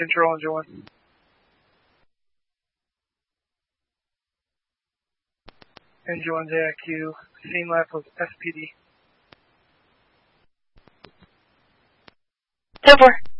Control, Engine 1. Engine 1's AIQ, scene lap of SPD. 10-4.